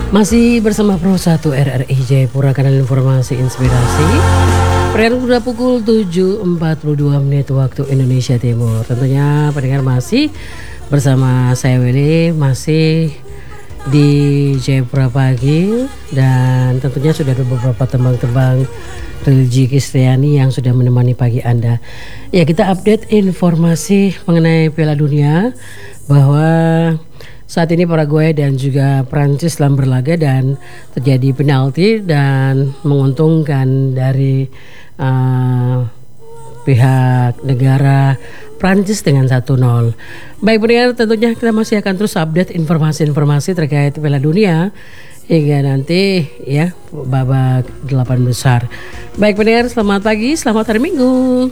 Masih bersama Pro 1 RRI Jayapura, kanal informasi inspirasi. Sudah pukul 7.42 waktu Indonesia Timur. Tentunya pendengar masih bersama saya Willy, masih di Jayapura pagi. Dan tentunya sudah ada beberapa tembang-tembang religi Kristiani yang sudah menemani pagi Anda. Ya, kita update informasi mengenai Piala Dunia, bahwa saat ini Paraguay dan juga Prancis sedang berlaga dan terjadi penalti dan menguntungkan dari pihak negara Prancis dengan 1-0. Baik pendengar, tentunya kita masih akan terus update informasi-informasi terkait Piala Dunia hingga nanti ya babak 8 besar. Baik pendengar, selamat pagi, selamat hari Minggu.